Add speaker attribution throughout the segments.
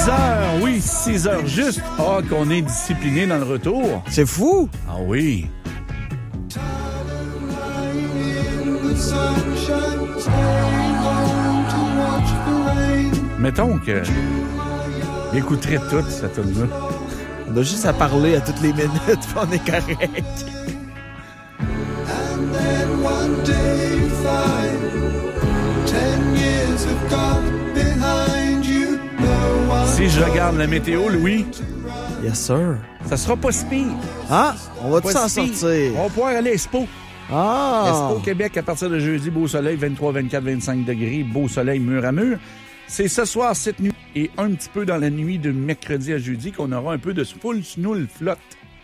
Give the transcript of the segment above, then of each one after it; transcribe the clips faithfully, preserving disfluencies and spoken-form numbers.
Speaker 1: heures, oui, six heures juste. Ah, qu'on est discipliné dans le retour.
Speaker 2: C'est fou!
Speaker 1: Ah oui. Mettons que j'écouterais tout cette tune-là.
Speaker 2: On a juste à parler à toutes les minutes, puis on est correct.
Speaker 1: Si je regarde la météo, Louis,
Speaker 2: Yes, sir.
Speaker 1: ça sera pas si pire.
Speaker 2: Ah, on va tous
Speaker 1: Pas
Speaker 2: s'en
Speaker 1: si pire.
Speaker 2: sortir.
Speaker 1: On va pouvoir aller à Expo.
Speaker 2: Ah!
Speaker 1: Expo Québec à partir de jeudi, beau soleil, vingt-trois, vingt-quatre, vingt-cinq degrés, beau soleil mur à mur. C'est ce soir, cette nuit, et un petit peu dans la nuit de mercredi à jeudi qu'on aura un peu de full snoule flotte.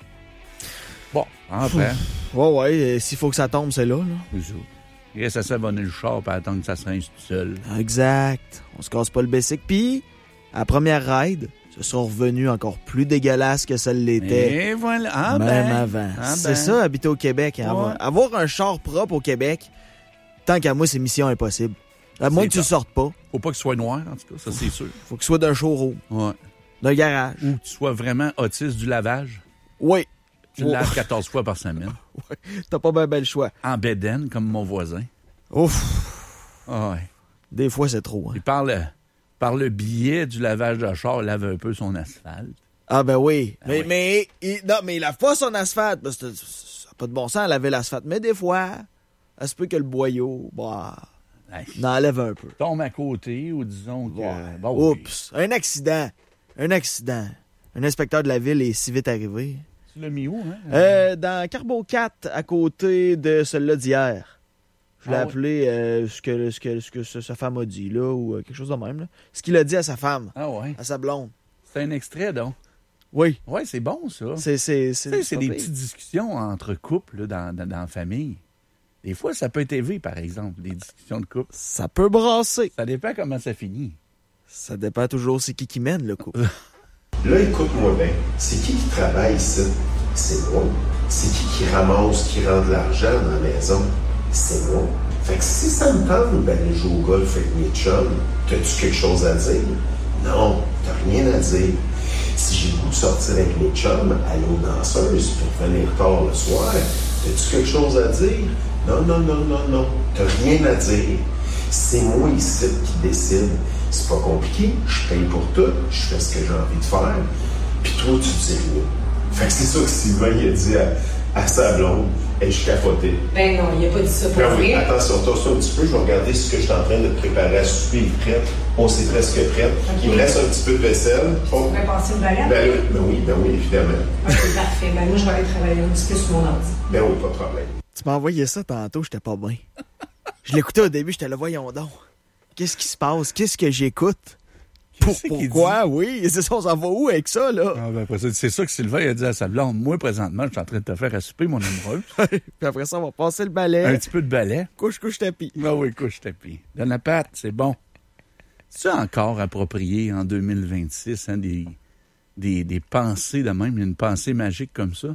Speaker 1: Bon, après,
Speaker 2: Ouais, ouais, euh, s'il faut que ça tombe, c'est là, là.
Speaker 1: c'est ça. Il reste à s'abonner le char et attendre que ça se rince tout seul.
Speaker 2: Exact. On se casse pas le basic. Puis, à la première ride, ce sont revenus encore plus dégueulasses que ça l'était.
Speaker 1: Et voilà. Ah
Speaker 2: Même
Speaker 1: ben.
Speaker 2: avant.
Speaker 1: Ah
Speaker 2: C'est
Speaker 1: ben.
Speaker 2: ça, habiter au Québec. Hein.
Speaker 1: Ouais.
Speaker 2: Avoir, avoir un char propre au Québec, tant qu'à moi, c'est mission impossible. À moins
Speaker 1: C'est
Speaker 2: que tu ne
Speaker 1: ça.
Speaker 2: sortes pas.
Speaker 1: Faut pas qu'il soit noir, en tout cas, ça c'est sûr.
Speaker 2: Faut qu'il soit d'un showroom,
Speaker 1: Ouais.
Speaker 2: d'un garage.
Speaker 1: Ou que tu sois vraiment autiste du lavage.
Speaker 2: Oui.
Speaker 1: Tu
Speaker 2: Oh.
Speaker 1: le laves quatorze fois par semaine.
Speaker 2: T'as pas bien ben le choix.
Speaker 1: En bédaine, comme mon voisin.
Speaker 2: Ouf.
Speaker 1: Ah ouais.
Speaker 2: Des fois, c'est trop. Hein.
Speaker 1: Et par le, par le biais du lavage de char, il lave un peu son asphalte.
Speaker 2: Ah ben oui.
Speaker 1: Ah
Speaker 2: mais,
Speaker 1: oui.
Speaker 2: mais, il, non, mais il lave pas son asphalte. Parce que ça n'a pas de bon sens à laver l'asphalte. Mais des fois, ça se peut que le boyau, bah,
Speaker 1: Hey,
Speaker 2: n'enlève un peu.
Speaker 1: tombe à côté ou disons que...
Speaker 2: Ouais.
Speaker 1: bon, oui.
Speaker 2: Oups. Un accident. Un accident. Un inspecteur de la ville est si vite arrivé.
Speaker 1: Tu l'as mis où, hein?
Speaker 2: Euh, dans Carbo quatre, à côté de celui-là d'hier. Je l'ai
Speaker 1: Ah
Speaker 2: appelé euh, ce, que, ce, que, ce que sa femme a dit, là, ou euh, quelque chose de même. Là. Ce qu'il a dit à sa femme,
Speaker 1: Ah ouais.
Speaker 2: à sa blonde.
Speaker 1: C'est un extrait, donc.
Speaker 2: Oui.
Speaker 1: Ouais, c'est bon, ça.
Speaker 2: C'est, c'est, c'est,
Speaker 1: Tu sais, c'est
Speaker 2: pas
Speaker 1: des
Speaker 2: pire.
Speaker 1: petites discussions entre couples là, dans, dans, dans la famille. Des fois, ça peut être élevé, par exemple, des discussions de couple.
Speaker 2: Ça peut brasser.
Speaker 1: Ça dépend comment ça finit.
Speaker 2: Ça dépend toujours c'est qui qui mène le couple.
Speaker 3: Là, écoute-moi bien. C'est qui qui travaille ici? C'est moi. C'est qui qui ramasse, qui rend de l'argent dans la maison? C'est moi. Fait que si ça me tente d'aller jouer au golf avec mes chums, t'as-tu quelque chose à dire? Non, t'as rien à dire. Si j'ai le goût de sortir avec mes chums, aller aux danseuses, puis revenir tard le soir, t'as-tu quelque chose à dire? Non, non, non, non, non. T'as rien à dire. C'est moi ici qui décide. C'est pas compliqué. Je paye pour tout. Je fais ce que j'ai envie de faire. Puis toi, tu dis rien. Fait que c'est ça que Sylvain il a dit à, à sa blonde. Et je capotais.
Speaker 4: Ben non, il a pas dit ça pour
Speaker 3: Ben oui,
Speaker 4: vrai.
Speaker 3: attention, attention un petit peu. Je vais regarder ce que je suis en train de préparer à souper. Il est prêt. On s'est presque prêt. Il me reste un petit peu de vaisselle.
Speaker 4: Tu pourrais passer le balai?
Speaker 3: Ben, oui, ben oui, ben oui, évidemment.
Speaker 4: Ok, parfait. Ben moi, je vais aller travailler un petit peu sur mon ordi.
Speaker 3: Ben oui, pas de problème.
Speaker 2: Tu m'as envoyé ça tantôt, j'étais pas bien. Je l'écoutais au début, j'étais là, voyons donc. Qu'est-ce qui se passe? Qu'est-ce que j'écoute? Pour,
Speaker 1: Qu'est-ce qu'il
Speaker 2: pourquoi? Oui, c'est ça, on s'en va où avec ça, là?
Speaker 1: Ah, ben, après ça, c'est ça que Sylvain a dit à sa blonde. Moi, présentement, je suis en train de te faire à souper, mon amoureux.
Speaker 2: Puis après ça, on va passer le balai.
Speaker 1: Un petit peu de balai.
Speaker 2: Couche, couche, tapis.
Speaker 1: Ah oui, couche tapis. Donne la patte, c'est bon. C'est encore approprié en deux mille vingt-six, hein, des, des, des pensées de même, une pensée magique comme ça?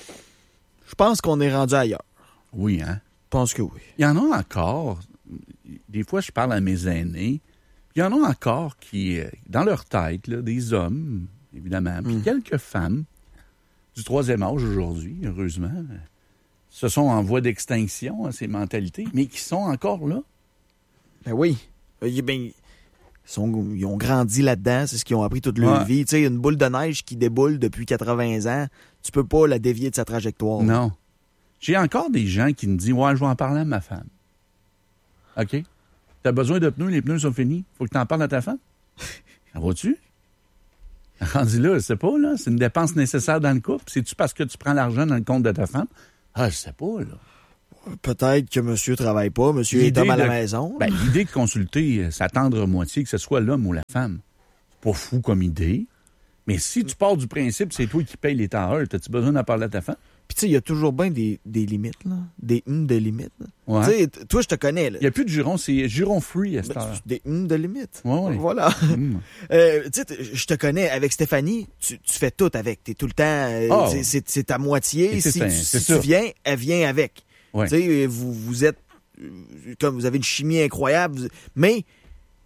Speaker 2: Je pense qu'on est rendu ailleurs.
Speaker 1: Oui, hein?
Speaker 2: Je pense que oui.
Speaker 1: Il y en a encore. Des fois, je parle à mes aînés. Il y en a encore qui, euh, dans leur tête, là, des hommes, évidemment, puis
Speaker 2: Mm.
Speaker 1: quelques femmes du troisième âge aujourd'hui, heureusement, euh, se sont en voie d'extinction, hein, ces mentalités, mais qui sont encore là.
Speaker 2: Ben oui. Euh, y- Ben, ils, sont- ils ont grandi là-dedans, c'est ce qu'ils ont appris toute leur
Speaker 1: Ouais.
Speaker 2: vie. Tu sais, une boule de neige qui déboule depuis quatre-vingts ans, tu peux pas la dévier de sa trajectoire.
Speaker 1: Non. J'ai encore des gens qui me disent « Ouais, je vais en parler à ma femme. » OK? T'as besoin de pneus, les pneus sont finis. Faut que t'en parles à ta femme. Ça va-tu? Rendu là, je sais pas, là. C'est une dépense nécessaire dans le couple. C'est-tu parce que tu prends l'argent dans le compte de ta femme? Ah, je sais pas, là.
Speaker 2: Peut-être que monsieur travaille pas, monsieur est
Speaker 1: L'idée
Speaker 2: homme à la
Speaker 1: de-
Speaker 2: maison.
Speaker 1: Ben, l'idée de consulter sa tendre moitié, que ce soit l'homme ou la femme, c'est pas fou comme idée. Mais si tu pars du principe que c'est toi qui payes les temps heures, as-tu besoin d'en parler à ta femme?
Speaker 2: Puis tu sais, il y a toujours bien des, des limites, là. Des hum de limites. là.
Speaker 1: Ouais.
Speaker 2: Tu sais, t- toi, je te connais, là.
Speaker 1: Il n'y a plus de juron, c'est juron free à cette
Speaker 2: Ben,
Speaker 1: heure.
Speaker 2: des hum de limites.
Speaker 1: Ouais, ouais.
Speaker 2: Voilà.
Speaker 1: Hum.
Speaker 2: Euh, tu sais, t- je te connais. Avec Stéphanie, tu, tu fais tout avec. T'es tout le temps... euh,
Speaker 1: Oh.
Speaker 2: c'est- c'est, c'est ta moitié.
Speaker 1: Et c'est
Speaker 2: Si,
Speaker 1: ça,
Speaker 2: tu,
Speaker 1: c'est
Speaker 2: si
Speaker 1: ça.
Speaker 2: tu viens, elle vient avec.
Speaker 1: Ouais.
Speaker 2: Tu sais, vous, vous êtes... euh, Comme vous avez une chimie incroyable. vous- Mais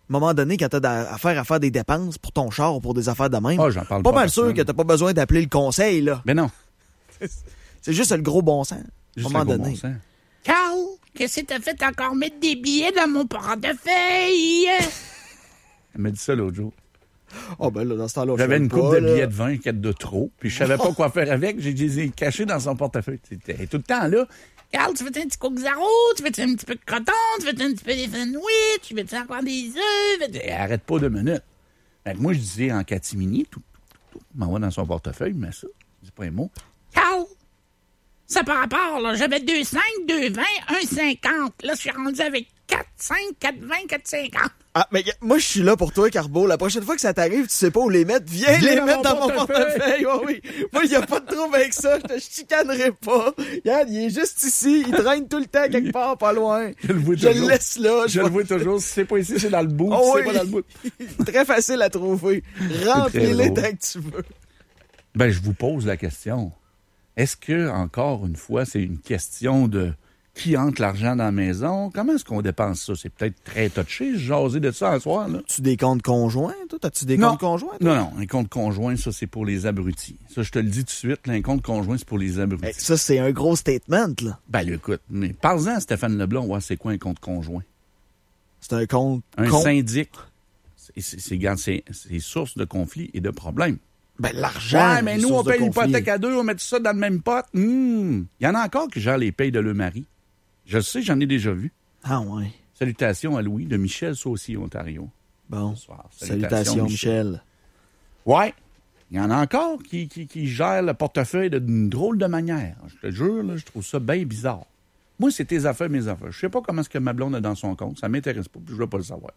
Speaker 2: moment donné, quand t'as affaire à faire des dépenses pour ton char ou pour des affaires de même,
Speaker 1: Ah, j'en parle
Speaker 2: pas
Speaker 1: pas à
Speaker 2: mal sûr
Speaker 1: personne.
Speaker 2: que t'as pas besoin d'appeler le conseil, là.
Speaker 1: Ben non.
Speaker 2: C'est juste le gros bon sens.
Speaker 1: Juste
Speaker 2: à un
Speaker 1: un
Speaker 2: moment
Speaker 1: gros
Speaker 2: donné.
Speaker 1: bon sens.
Speaker 5: Carl, qu'est-ce que t'as fait encore mettre des billets dans mon portefeuille?
Speaker 1: Elle m'a dit ça l'autre jour.
Speaker 2: Oh, ben là, dans ce temps-là, on
Speaker 1: J'avais
Speaker 2: fait
Speaker 1: une
Speaker 2: pas,
Speaker 1: coupe de
Speaker 2: là.
Speaker 1: billets de vin, quatre de trop, puis je savais pas quoi faire avec. J'ai les ai cachés dans son portefeuille. C'était tout le temps là.
Speaker 5: Carl, tu fais un petit coq zaro, tu fais un petit peu de croton, tu fais un petit peu des sandwichs, tu fais encore des œufs.
Speaker 1: Elle arrête pas deux minutes. Fait que moi, je disais en catimini, tout, tout, tout, m'envoie dans son portefeuille, mais ça, je dis pas un mot.
Speaker 5: Carl, ça par rapport, là, j'avais deux cinq, deux vingt, un cinquante. Là, je suis rendu avec quatre cinq, quatre vingt, quatre cinquante.
Speaker 2: Ah, mais moi, je suis là pour toi, Carbo. La prochaine fois que ça t'arrive, tu sais pas où les mettre, viens
Speaker 1: Viens
Speaker 2: les
Speaker 1: dans
Speaker 2: mettre
Speaker 1: mon
Speaker 2: dans mon
Speaker 1: portefeuille.
Speaker 2: portefeuille. Ouais, oui. Moi, il n'y a pas de trouble avec ça. Je te chicanerai pas. Regarde, il est juste ici. Il traîne tout le temps quelque part, pas loin.
Speaker 1: Je le vois
Speaker 2: Je
Speaker 1: toujours.
Speaker 2: le laisse là.
Speaker 1: Je le vois toujours. Si c'est pas ici, c'est dans le bout.
Speaker 2: Oh
Speaker 1: Si
Speaker 2: oui.
Speaker 1: c'est pas dans le bout.
Speaker 2: Très facile à trouver. Remplis-les
Speaker 1: drôle.
Speaker 2: tant que tu veux.
Speaker 1: Ben, je vous pose la question. Est-ce que, encore une fois, c'est une question de qui entre l'argent dans la maison? Comment est-ce qu'on dépense ça? C'est peut-être très touché, jaser de ça un soir, là.
Speaker 2: Tu des comptes conjoints, toi? T'as-tu des
Speaker 1: Non.
Speaker 2: comptes conjoints? toi?
Speaker 1: Non, non, un compte conjoint, ça, c'est pour les abrutis. Ça, je te le dis tout de suite, là, un compte conjoint, c'est pour les abrutis.
Speaker 2: Hey, ça, c'est un gros statement, là.
Speaker 1: Ben, là, écoute, mais parle-en à Stéphane Leblond, ouais, c'est quoi un compte conjoint?
Speaker 2: C'est un compte.
Speaker 1: Un
Speaker 2: compte-
Speaker 1: syndic, c'est, c'est, c'est, regarde, c'est, c'est source de conflits et de problèmes.
Speaker 2: Ben, l'argent.
Speaker 1: Ouais, mais
Speaker 2: est
Speaker 1: nous, on
Speaker 2: source de
Speaker 1: paye
Speaker 2: conflit.
Speaker 1: l'hypothèque à deux, on met tout ça dans le même pot. Hum. Il y en a encore qui gèrent les payes de leur mari. Je le sais, j'en ai déjà vu.
Speaker 2: Ah, ouais.
Speaker 1: Salutations à Louis de Michel Saucier, Ontario.
Speaker 2: Bon.
Speaker 1: Bonsoir.
Speaker 2: Salutations, Michel.
Speaker 1: Ouais. Il y en a encore qui, qui, qui gèrent le portefeuille d'une drôle de manière. Je te jure, là, je trouve ça bien bizarre. Moi, c'est tes affaires, mes affaires. Je sais pas comment est-ce que ma blonde a dans son compte. Ça m'intéresse pas, puis je veux pas le savoir.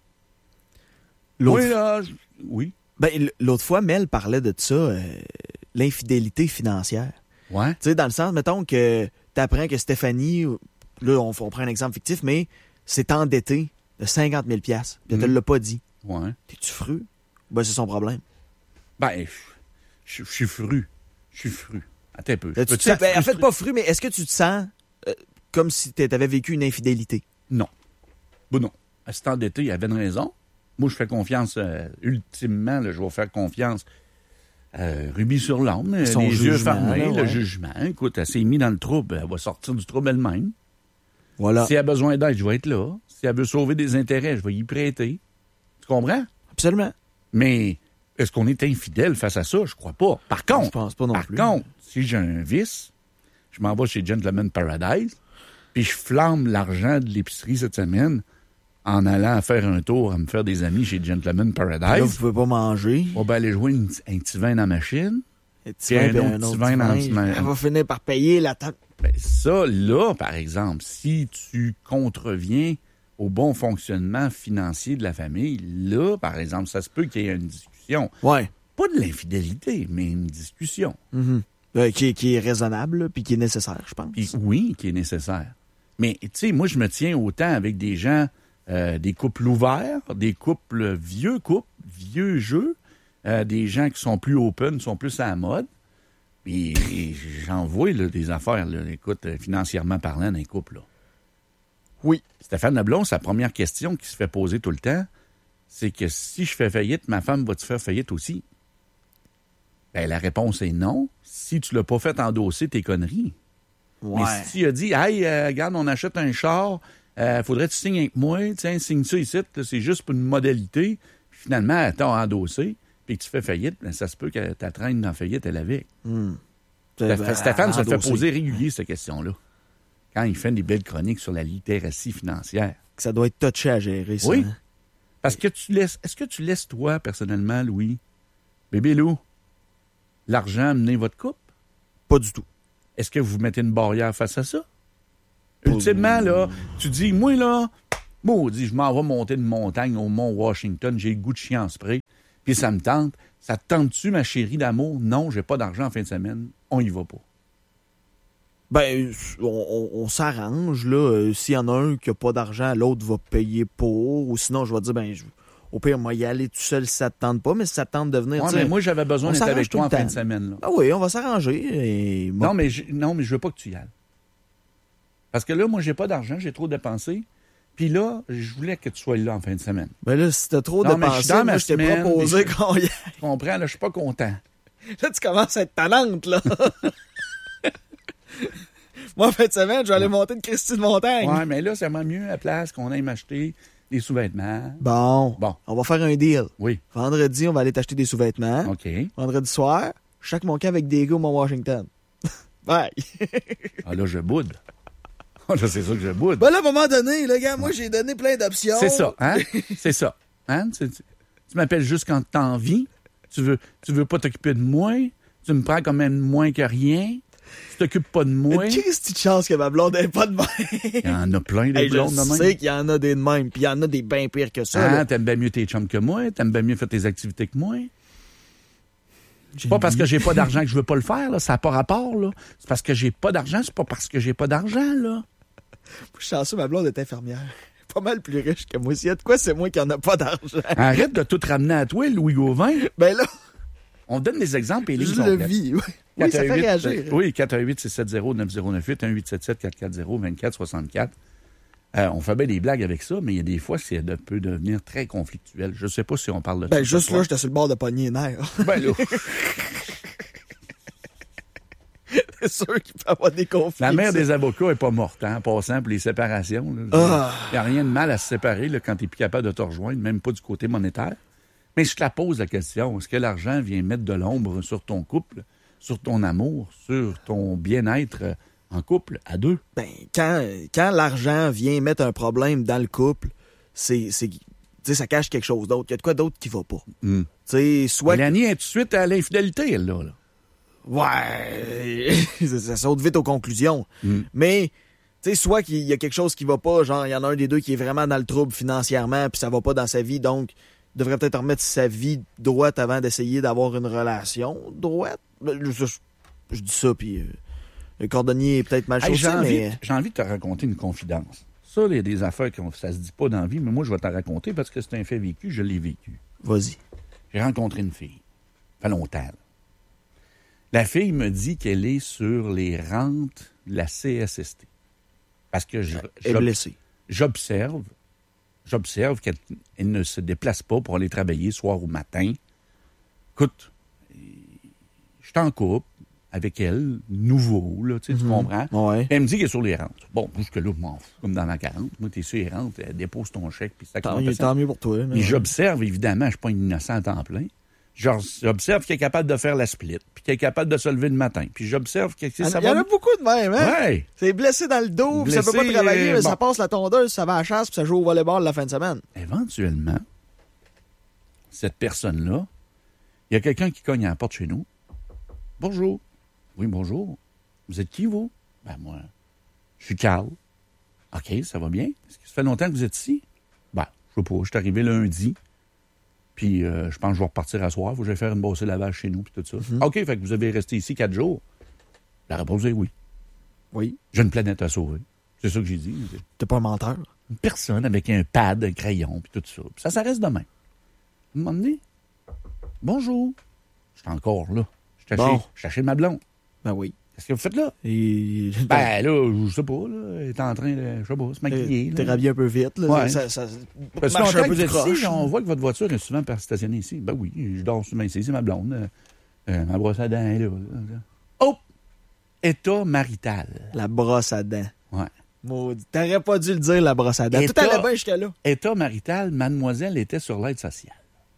Speaker 2: L'autre
Speaker 1: Oui, là, je- oui.
Speaker 2: Ben, l- l'autre fois, Mel parlait de ça, euh, l'infidélité financière.
Speaker 1: Ouais.
Speaker 2: Tu sais, dans le sens, mettons que t'apprends que Stéphanie, là, on, on prend un exemple fictif, mais s'est endettée de cinquante mille piastres, puis elle te
Speaker 1: Mhm.
Speaker 2: l'a pas dit.
Speaker 1: Ouais.
Speaker 2: T'es-tu fru? Ben, c'est son problème.
Speaker 1: Ben, je je suis fru. Je suis fru. Attends un peu.
Speaker 2: Là, tu
Speaker 1: Peux-tu
Speaker 2: te-
Speaker 1: être
Speaker 2: ben, en fait,
Speaker 1: frustré?
Speaker 2: pas fru, mais est-ce que tu te sens euh, comme si tu avais vécu une infidélité?
Speaker 1: Non. Bon, non. À cet endetté, il avait une raison. Moi, je fais confiance, euh, ultimement, là, je vais faire confiance euh, Ruby sur l'âme, euh,
Speaker 2: Son
Speaker 1: les yeux
Speaker 2: jugement,
Speaker 1: fermés,
Speaker 2: là,
Speaker 1: le
Speaker 2: ouais.
Speaker 1: jugement. Écoute, elle s'est mise dans le trouble, elle va sortir du trouble elle-même.
Speaker 2: Voilà.
Speaker 1: Si elle a besoin d'aide, je vais être là. Si elle veut sauver des intérêts, je vais y prêter. Tu comprends?
Speaker 2: Absolument.
Speaker 1: Mais est-ce qu'on est infidèle face à ça? Je crois pas. Par contre,
Speaker 2: Je pense pas non
Speaker 1: par
Speaker 2: plus.
Speaker 1: contre, si j'ai un vice, je m'en vais chez Gentleman Paradise, puis je flamme l'argent de l'épicerie cette semaine en allant faire un tour à me faire des amis chez Gentleman
Speaker 2: Là,
Speaker 1: Paradise.
Speaker 2: vous pouvez pas manger.
Speaker 1: On va aller jouer une- un petit vin dans la machine.
Speaker 2: Et tu
Speaker 1: Puis
Speaker 2: vas,
Speaker 1: un
Speaker 2: puis
Speaker 1: autre
Speaker 2: un
Speaker 1: petit
Speaker 2: autre
Speaker 1: vin dans
Speaker 2: petit
Speaker 1: le
Speaker 2: vin.
Speaker 1: semaine.
Speaker 2: Elle va finir par payer la table.
Speaker 1: Ben, ça, là, par exemple, si tu contreviens au bon fonctionnement financier de la famille, là, par exemple, ça se peut qu'il y ait une discussion.
Speaker 2: Ouais.
Speaker 1: Pas de l'infidélité, mais une discussion.
Speaker 2: Mhm. Euh, qui, est- qui est raisonnable, là, puis qui est nécessaire, je pense.
Speaker 1: Puis oui, qui est nécessaire. Mais, tu sais, moi, je me tiens autant avec des gens, euh, des couples ouverts, des couples vieux couples, vieux jeux, euh, des gens qui sont plus open, sont plus à la mode. Puis et j'en vois là, des affaires, là, écoute, euh, financièrement parlant, d'un couple. Là.
Speaker 2: Oui.
Speaker 1: Stéphane Leblond, sa première question qui se fait poser tout le temps, c'est que si je fais faillite, ma femme va-tu faire faillite aussi? Ben, la réponse est non. Si tu l'as pas fait endosser tes conneries.
Speaker 2: Ouais.
Speaker 1: Mais si tu as dit, hey, euh, regarde, on achète un char, euh, faudrait que tu signes avec moi, tiens, signe ça ici, là, c'est juste pour une modalité. Puis finalement, elle t'a endossé, puis que tu fais faillite, ben, ça se peut que ta traîne dans faillite, elle avec.
Speaker 2: Hmm.
Speaker 1: Stéphane,
Speaker 2: Ben,
Speaker 1: Stéphane se le fait
Speaker 2: endossé.
Speaker 1: poser régulier, cette question-là. Quand il fait des belles chroniques sur la littératie financière.
Speaker 2: Ça doit être touché à gérer, ça.
Speaker 1: Oui.
Speaker 2: hein?
Speaker 1: Parce que tu laisses, est-ce que tu laisses, toi, personnellement, Louis, bébé Lou, l'argent mener votre couple?
Speaker 2: Pas du tout.
Speaker 1: Est-ce que vous mettez une barrière face à ça? Ultimement, là, tu dis, moi, là, maudit, je m'en vais monter une montagne au Mont Washington, j'ai le goût de chien en spray, puis ça me tente. Ça te tente-tu, ma chérie d'amour? Non, j'ai pas d'argent en fin de semaine. On y va pas.
Speaker 2: Ben, on, on- on s'arrange, là. Euh, S'il y en a un qui a pas d'argent, l'autre va payer pour. Ou sinon, je vais dire, ben, je- au pire, moi, y aller tout seul si ça te tente pas, mais si ça te tente de venir,
Speaker 1: Ouais,
Speaker 2: tu sais,
Speaker 1: mais moi, j'avais besoin
Speaker 2: on
Speaker 1: d'être
Speaker 2: s'arrange
Speaker 1: avec
Speaker 2: tout
Speaker 1: toi
Speaker 2: le
Speaker 1: en fin
Speaker 2: temps.
Speaker 1: de semaine. Là.
Speaker 2: Ah oui, on va s'arranger. Et moi,
Speaker 1: Non, mais je, non, mais je veux pas que tu y ailles. Parce que là, moi, j'ai pas d'argent, j'ai trop dépensé. Puis là, je voulais que tu sois là en fin de semaine.
Speaker 2: Ben là, si t'as trop
Speaker 1: Non, mais je suis
Speaker 2: dépensé,
Speaker 1: dans ma
Speaker 2: moi, je t'ai
Speaker 1: semaine,
Speaker 2: proposé
Speaker 1: puis je-
Speaker 2: qu'on y aille.
Speaker 1: Tu comprends? Là, je suis pas content.
Speaker 2: Là, tu commences à être talente, là. Moi, en fin de semaine, je vais aller monter une Christine Montagne.
Speaker 1: Ouais, mais là, ça va mieux à la place qu'on aille m'acheter des sous-vêtements.
Speaker 2: Bon.
Speaker 1: Bon.
Speaker 2: On va faire un deal.
Speaker 1: Oui.
Speaker 2: Vendredi, on va aller t'acheter des sous-vêtements.
Speaker 1: OK.
Speaker 2: Vendredi soir, je chaque mon camp avec des gars au Mont-Washington. Bye.
Speaker 1: Ah là, je boude. Ah là, c'est sûr que je boude.
Speaker 2: Ben là, à un moment donné, le gars, moi, j'ai donné plein d'options.
Speaker 1: C'est ça, hein? C'est ça. Hein? Tu, tu- tu m'appelles juste quand t'as envie. Tu veux, tu veux pas t'occuper de moi. Tu me prends quand même moins que rien. Tu t'occupes pas de moi.
Speaker 2: Mais qu'est-ce que tu chance que ma blonde n'ait pas de même?
Speaker 1: Il y en a plein des
Speaker 2: Hey,
Speaker 1: blondes
Speaker 2: je
Speaker 1: de même.
Speaker 2: sais qu'il y en a des de même, puis il y en a des bien pires que ça.
Speaker 1: Hein?
Speaker 2: là.
Speaker 1: T'aimes bien mieux tes chums que moi. T'aimes bien mieux faire tes activités que moi. C'est pas parce que j'ai pas d'argent que je veux pas le faire, là. Ça n'a pas rapport, là. C'est parce que j'ai pas d'argent, c'est pas parce que j'ai pas d'argent, là.
Speaker 2: Je suis chanceux, ma blonde est infirmière. Pas mal plus riche que moi. S'il y a de quoi, c'est moi qui en a pas d'argent.
Speaker 1: Arrête de tout ramener à toi, Louis Gauvin.
Speaker 2: Ben là,
Speaker 1: On donne des exemples et les
Speaker 2: je
Speaker 1: lignes
Speaker 2: le
Speaker 1: sont pleines.
Speaker 2: vis. Oui, oui ça fait réagir.
Speaker 1: Oui, quatre un huit, six sept zéro, neuf zéro neuf huit, un huit sept sept, quatre quatre zéro, deux quatre six quatre. Euh, on fait bien des blagues avec ça, mais il y a des fois, ça peut devenir très conflictuel. Je sais pas si on parle de ça.
Speaker 2: Ben
Speaker 1: ce
Speaker 2: juste
Speaker 1: soir.
Speaker 2: là, j'étais sur le bord de pogner les nerfs.
Speaker 1: Ben là,
Speaker 2: C'est sûr qu'il peut y avoir des conflits.
Speaker 1: la mère
Speaker 2: ça.
Speaker 1: des avocats est pas morte, hein, en passant pour les séparations. Il
Speaker 2: Ah.
Speaker 1: n'y a rien de mal à se séparer là, quand tu n'es plus capable de te rejoindre, même pas du côté monétaire. Mais je te la pose la question, est-ce que l'argent vient mettre de l'ombre sur ton couple, sur ton amour, sur ton bien-être euh, en couple, à deux?
Speaker 2: Ben, quand, quand l'argent vient mettre un problème dans le couple, c'est, c'est, tu sais, ça cache quelque chose d'autre. Il y a de quoi d'autre qui va pas.
Speaker 1: Mm.
Speaker 2: Tu sais, soit...
Speaker 1: Mélanie est tout de suite à l'infidélité, elle, là. là.
Speaker 2: Ouais, ça, ça saute vite aux conclusions.
Speaker 1: Mm.
Speaker 2: Mais, tu sais, soit qu'il y a quelque chose qui va pas, genre, il y en a un des deux qui est vraiment dans le trouble financièrement, puis ça va pas dans sa vie, donc il devrait peut-être remettre sa vie droite avant d'essayer d'avoir une relation droite. Je, je- je dis ça, puis euh, le cordonnier est peut-être mal
Speaker 1: Hey,
Speaker 2: chaussé,
Speaker 1: j'ai, envie,
Speaker 2: mais...
Speaker 1: j'ai envie de te raconter une confidence. Ça, il y a des affaires que ça se dit pas dans la vie, mais moi, je vais te raconter parce que c'est un fait vécu, je l'ai vécu.
Speaker 2: Vas-y.
Speaker 1: J'ai rencontré une fille. Ça fait longtemps. là. La fille me dit qu'elle est sur les rentes de la C S S T. Parce que je-
Speaker 2: Elle est
Speaker 1: j'ob-
Speaker 2: blessée.
Speaker 1: j'observe, j'observe qu'elle elle ne se déplace pas pour aller travailler soir ou matin. Écoute, je suis en couple avec elle, nouveau, là, tu sais, tu comprends?
Speaker 2: Ouais.
Speaker 1: Elle me dit qu'elle est sur les rentes. Bon, jusque-là, je m'en fous, comme dans la quarante. Moi, t'es sur les rentes, elle dépose ton chèque, puis ça
Speaker 2: Tant,
Speaker 1: compte
Speaker 2: mieux-
Speaker 1: ça.
Speaker 2: tant mieux pour toi. mais-
Speaker 1: Puis j'observe, évidemment, je suis pas une innocente en plein. Genre, J'observe qu'elle est capable de faire la split, puis qu'elle est capable de se lever le matin. Puis j'observe que
Speaker 2: Il y en
Speaker 1: ça
Speaker 2: a-
Speaker 1: va...
Speaker 2: il y en a beaucoup de même, hein?
Speaker 1: Ouais!
Speaker 2: C'est blessé dans le dos, puis ça peut pas
Speaker 1: Blessé,
Speaker 2: travailler, mais
Speaker 1: bon.
Speaker 2: ça passe la tondeuse, ça va à la chasse, puis ça joue au volleyball la fin de semaine.
Speaker 1: Éventuellement, cette personne-là, il y a quelqu'un qui cogne à la porte chez nous. Bonjour. Oui, bonjour. Vous êtes qui, vous? Ben, moi, je suis Carl. OK, ça va bien? Est-ce que ça fait longtemps que vous êtes ici? Ben, je sais pas, je suis arrivé lundi. Puis, euh, je pense que je vais repartir à soir. Faut que j'aille faire une bossée lavage chez nous, puis tout ça. OK, fait que vous avez resté ici quatre jours. La réponse est oui.
Speaker 2: Oui.
Speaker 1: J'ai une planète à sauver. C'est ça que j'ai dit.
Speaker 2: T'es pas un menteur.
Speaker 1: Une personne avec un pad, un crayon, puis tout ça. Puis ça, ça reste demain. Un moment donné, bonjour. Je suis encore là. Je suis
Speaker 2: Bon.
Speaker 1: chez ma blonde.
Speaker 2: Ben oui.
Speaker 1: Qu'est-ce que vous faites là?
Speaker 2: Et...
Speaker 1: Ben là, je sais pas, là. Elle est en train de, je sais pas, se maquiller.
Speaker 2: T'es
Speaker 1: là.
Speaker 2: rhabillé un peu vite, là.
Speaker 1: Ouais.
Speaker 2: Ça, ça,
Speaker 1: Parce que
Speaker 2: marche
Speaker 1: longtemps
Speaker 2: un
Speaker 1: que
Speaker 2: peu
Speaker 1: vous
Speaker 2: du
Speaker 1: êtes
Speaker 2: croche.
Speaker 1: ici, on voit que votre voiture est souvent stationnée ici. Ben oui, je dors souvent ici, c'est ma blonde. Euh, euh, ma brosse à dents est là, là. Oh! État marital.
Speaker 2: La brosse à dents.
Speaker 1: Ouais.
Speaker 2: Maudit. T'aurais pas dû le dire, la brosse à dents.
Speaker 1: Et
Speaker 2: Tout allait
Speaker 1: t'as-
Speaker 2: bien jusqu'à là.
Speaker 1: État marital, mademoiselle était sur l'aide sociale.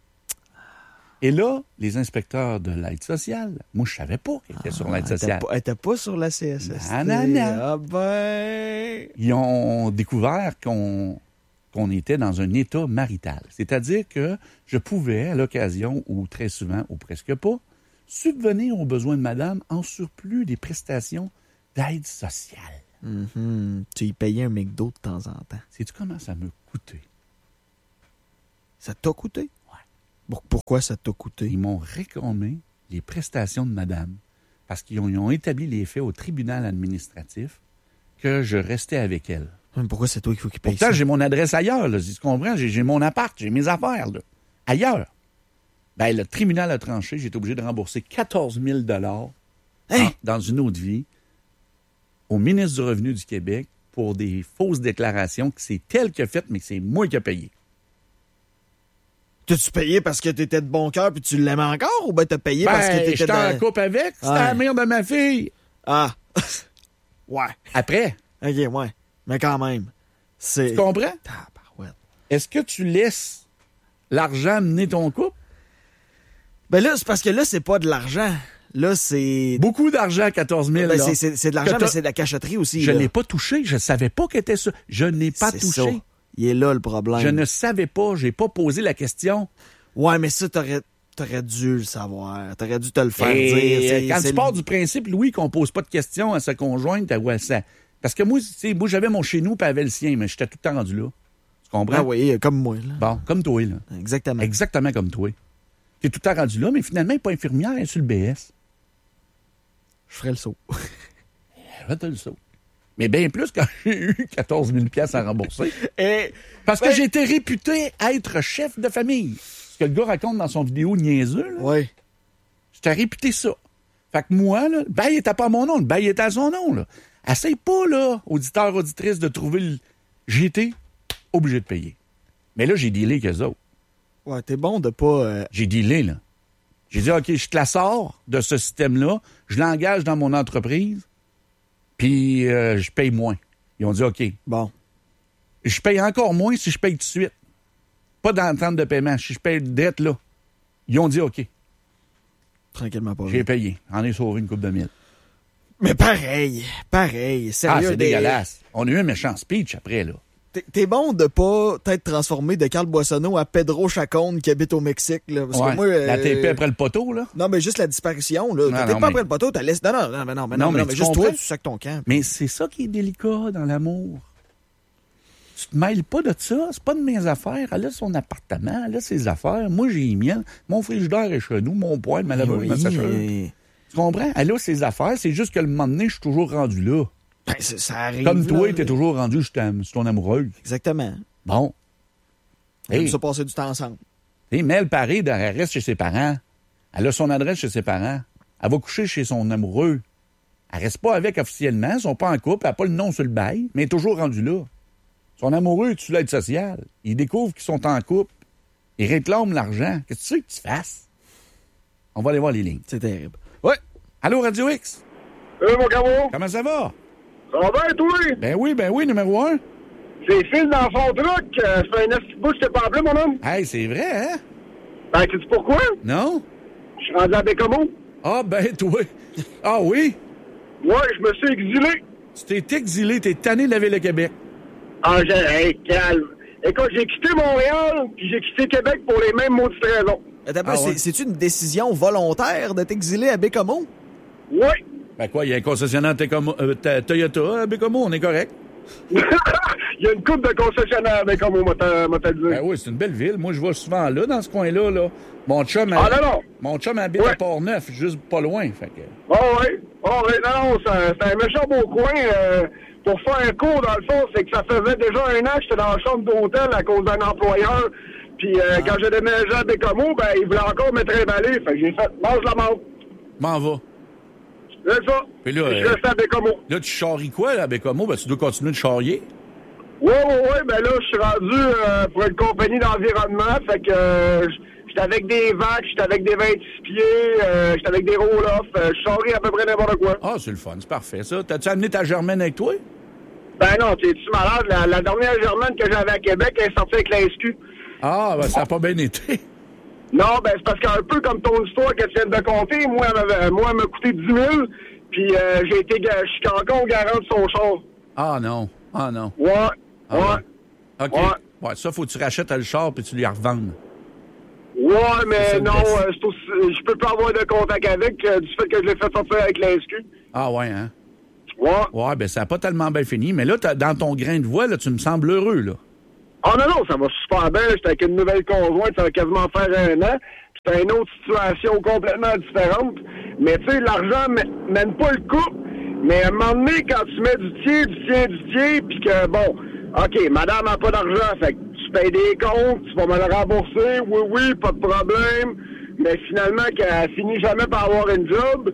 Speaker 1: Et là, les inspecteurs de l'aide sociale, moi, je savais pas qu'elle était sur l'aide
Speaker 2: Elle était
Speaker 1: sociale.
Speaker 2: pas- elle était pas sur la C S S T.
Speaker 1: Non, non, non.
Speaker 2: Ah ben...
Speaker 1: Ils ont découvert qu'on qu'on était dans un état marital. C'est-à-dire que je pouvais, à l'occasion, ou très souvent, ou presque pas, subvenir aux besoins de madame en surplus des prestations d'aide sociale.
Speaker 2: Mhm. Tu y payais un McDo de temps en temps.
Speaker 1: Sais-tu comment ça me coûtait?
Speaker 2: Ça t'a coûté?
Speaker 1: Ouais.
Speaker 2: Bon, pourquoi ça t'a coûté?
Speaker 1: Ils m'ont réclamé les prestations de madame parce qu'ils ont, ils ont établi les faits au tribunal administratif que je restais avec elle.
Speaker 2: Hum, Pourquoi c'est toi qu'il faut qu'il paye
Speaker 1: Pourtant,
Speaker 2: ça?
Speaker 1: j'ai mon adresse ailleurs, là, si tu comprends. J'ai, j'ai mon appart, j'ai mes affaires, là. Ailleurs. Ben, le tribunal a tranché, j'ai été obligé de rembourser quatorze mille dollars
Speaker 2: Hein?
Speaker 1: dans une autre vie au ministre du Revenu du Québec pour des fausses déclarations, que c'est elle qui a fait, mais que c'est moi qui ai payé.
Speaker 2: T'as-tu payé parce que t'étais de bon cœur puis tu l'aimais encore ou ben t'as payé
Speaker 1: Ben,
Speaker 2: parce que t'étais
Speaker 1: j'étais
Speaker 2: de...
Speaker 1: en couple avec, c'était
Speaker 2: Ouais.
Speaker 1: la mère de ma fille.
Speaker 2: Ah. Ouais.
Speaker 1: Après,
Speaker 2: OK, ouais. Mais quand même, c'est...
Speaker 1: tu comprends?
Speaker 2: Tabarouette.
Speaker 1: Est-ce que tu laisses l'argent mener ton couple?
Speaker 2: Ben là, c'est parce que là, c'est pas de l'argent. Là, c'est...
Speaker 1: Beaucoup d'argent, quatorze mille.
Speaker 2: Ben,
Speaker 1: là.
Speaker 2: c'est, c'est, c'est de l'argent,
Speaker 1: Que t'as-
Speaker 2: mais c'est de la cachotterie aussi.
Speaker 1: Je
Speaker 2: là.
Speaker 1: l'ai pas touché. Je savais pas qu'elle était ça. Je n'ai pas
Speaker 2: C'est
Speaker 1: touché.
Speaker 2: ça. Il est là, le problème.
Speaker 1: Je ne savais pas. J'ai pas posé la question.
Speaker 2: Ouais, mais ça, t'aurais, t'aurais dû le savoir. T'aurais dû te le faire
Speaker 1: Et
Speaker 2: dire. C'est-
Speaker 1: quand
Speaker 2: c'est
Speaker 1: tu pars
Speaker 2: le-
Speaker 1: du principe, Louis, qu'on pose pas de questions à sa conjointe, ou à sa... Parce que moi, tu sais, moi, j'avais mon chez nous puis elle avait le sien, mais j'étais tout le temps rendu là. Tu comprends?
Speaker 2: Ah oui, comme moi, là.
Speaker 1: Bon, comme toi, là.
Speaker 2: Exactement.
Speaker 1: Exactement comme toi. T'es tout le temps rendu là, mais finalement, elle n'est pas infirmière, elle est sur le B S.
Speaker 2: Je ferais le saut.
Speaker 1: Elle va le saut. Mais bien plus quand j'ai eu quatorze mille piastres à rembourser.
Speaker 2: Et...
Speaker 1: Parce que
Speaker 2: Ben-
Speaker 1: j'étais réputé être chef de famille. Ce que le gars raconte dans son vidéo niaiseux, là,
Speaker 2: Ouais.
Speaker 1: j'étais réputé ça. Fait que moi, là, le bail était pas à mon nom, le bail était à son nom, là. Essaye pas, là, auditeur, auditrice, de trouver le... J'ai été obligé de payer. Mais là, j'ai dealé avec eux autres.
Speaker 2: Ouais, t'es bon de pas... euh,
Speaker 1: J'ai dealé, là. J'ai dit, OK, je te la sors de ce système-là, je l'engage dans mon entreprise, puis euh, je paye moins. Ils ont dit, OK.
Speaker 2: Bon.
Speaker 1: Je paye encore moins si je paye tout de suite. Pas d'entente de paiement. Si je paye de dette, là. Ils ont dit, OK.
Speaker 2: Tranquillement pas.
Speaker 1: J'ai payé. En ai sauvé une coupe de mille.
Speaker 2: Mais pareil. Pareil.
Speaker 1: Ah,
Speaker 2: Sérieux.
Speaker 1: c'est
Speaker 2: des-
Speaker 1: dégueulasse. On a eu un méchant speech après, là.
Speaker 2: T'es, t'es bon de pas t'être transformé de Carl Boissonneau à Pedro Chacon qui habite au Mexique, là. Parce
Speaker 1: Ouais.
Speaker 2: que moi... euh,
Speaker 1: La T P après le poteau, là.
Speaker 2: Non, mais juste la disparition, là.
Speaker 1: Non,
Speaker 2: T'es
Speaker 1: non,
Speaker 2: pas
Speaker 1: mais-
Speaker 2: après le poteau, t'as laissé... Non, non, non, mais non, mais
Speaker 1: Non,
Speaker 2: non,
Speaker 1: mais
Speaker 2: non, mais
Speaker 1: tu
Speaker 2: juste
Speaker 1: comprends?
Speaker 2: toi, tu sacs ton camp.
Speaker 1: Mais c'est ça qui est délicat dans l'amour. Tu te mêles pas de ça. C'est pas de mes affaires. Elle a son appartement, elle a ses affaires. Moi, j'ai les miennes. Mon frigidaire est chez nous, mon poêle, ma laveuse,
Speaker 2: Oui,
Speaker 1: ma sécheuse.
Speaker 2: mais-
Speaker 1: Tu comprends? Elle a ses affaires. C'est juste que le moment donné, je suis toujours rendu là.
Speaker 2: Ben, ça, ça arrive.
Speaker 1: Comme toi,
Speaker 2: là.
Speaker 1: t'es toujours rendu sur ta- sur ton amoureuse.
Speaker 2: Exactement.
Speaker 1: Bon.
Speaker 2: On aime
Speaker 1: Hey.
Speaker 2: ça passer du temps ensemble.
Speaker 1: Et Mel Paré, elle reste chez ses parents. Elle a son adresse chez ses parents. Elle va coucher chez son amoureux. Elle reste pas avec officiellement. Ils sont pas en couple. Elle n'a pas le nom sur le bail, mais elle est toujours rendue là. Son amoureux est sur l'aide sociale. Il découvre qu'ils sont en couple. Il réclame l'argent. Qu'est-ce que tu veux que tu fasses? On va aller voir les lignes.
Speaker 2: C'est terrible. Ouais.
Speaker 1: Allô, Radio X?
Speaker 6: Euh, mon gars,
Speaker 1: Comment ça va?
Speaker 6: ça va bien, toi?
Speaker 1: Ben oui, ben oui, numéro un.
Speaker 6: C'est Phil dans son truc. Euh, ça fait un petit bout que je t'ai pas appelé, mon homme.
Speaker 1: Hey, c'est vrai, hein?
Speaker 6: Ben, sais-tu pourquoi?
Speaker 1: Non?
Speaker 6: Je suis rendu à Bécomo.
Speaker 1: Ah, ben toi. Ah oui?
Speaker 6: Ouais, je me suis exilé.
Speaker 1: Tu t'es exilé, t'es tanné de la Ville de Québec.
Speaker 6: Ah, j'ai... Hey, calme. Écoute, j'ai quitté Montréal, puis j'ai quitté Québec pour les mêmes maudites raisons.
Speaker 2: Attends un peu,
Speaker 1: Ah
Speaker 2: c'est,
Speaker 1: ouais.
Speaker 2: c'est-tu une décision volontaire de t'exiler à Bécomo?
Speaker 6: Ouais.
Speaker 1: Ben quoi, il y a un concessionnaire Técomo- euh, ta- Toyota à Bécomo, on est correct.
Speaker 6: Il y a une coupe de concessionnaires à Bécomo, m'a t'a m'a t'a dit.
Speaker 1: Ben oui, c'est une belle ville. Moi, je vais souvent là, dans ce coin-là. Là. Mon chum,
Speaker 6: Ah, non, non.
Speaker 1: Mon chum habite
Speaker 6: Ouais.
Speaker 1: à Port-Neuf, juste pas loin. Fait que...
Speaker 6: Oh, ouais. Oh, ouais. Non, non, c'est c'est un méchant beau coin. euh, pour faire un cours, dans le fond, c'est que ça faisait déjà un an que j'étais dans la chambre d'hôtel à cause d'un employeur. Puis euh, quand j'ai déménagé à Bécomo, ben, il voulait encore me trimballer. Fait que j'ai fait, mange la menthe.
Speaker 1: M'en va.
Speaker 6: C'est ça.
Speaker 1: Puis là,
Speaker 6: je
Speaker 1: euh,
Speaker 6: reste à Bécomo.
Speaker 1: Là, tu charries quoi, là, à Bécomo? Ben, tu dois continuer de charrier.
Speaker 6: Ouais, ouais, ouais. Ben là, je suis rendu euh, pour une compagnie d'environnement. Fait que euh, j'étais avec des vaches, j'étais avec des vingt-six pieds, euh, j'étais avec des roll-off. Euh, je charrie à peu près n'importe quoi.
Speaker 1: Ah, c'est le fun, c'est parfait, ça. T'as-tu amené ta Germaine avec toi?
Speaker 6: Ben non, t'es-tu malade? La, la dernière Germaine que j'avais à Québec, elle est sortie avec la S Q.
Speaker 1: Ah, ben, ça n'a pas bien été.
Speaker 6: Non, ben c'est parce qu'un peu comme ton histoire que tu viens de compter, moi, elle m'avait- moi, elle m'a coûté dix mille, puis euh, j'ai été, ga- je suis encore garant de son char.
Speaker 1: Ah, non. Ah, non.
Speaker 6: Ouais,
Speaker 1: Ah,
Speaker 6: ouais.
Speaker 1: OK.
Speaker 6: Ouais.
Speaker 1: Ouais, ça, faut que tu rachètes le char puis tu lui revendes.
Speaker 6: Ouais,
Speaker 1: C'est
Speaker 6: mais
Speaker 1: ça, le
Speaker 6: non,
Speaker 1: test.
Speaker 6: euh, c'est aussi- je peux pas avoir de contact avec euh, du fait que je l'ai fait sortir avec la S Q.
Speaker 1: Ah, ouais, hein?
Speaker 6: Ouais.
Speaker 1: Ouais, ben, ça n'a pas tellement bien fini. Mais là, t'as- dans ton grain de voix, là, tu me sembles heureux, là.
Speaker 6: Ah non, non, ça va super bien. J'étais avec une nouvelle conjointe, ça va quasiment faire un an. C'était une autre situation complètement différente. Mais tu sais, l'argent m- mène pas le couple. Mais à un moment donné, quand tu mets du tien, du tien, du tien, puis que, bon, OK, madame n'a pas d'argent, fait que tu payes des comptes, tu vas me le rembourser, oui, oui, pas de problème. Mais finalement, qu'elle finit jamais par avoir une job,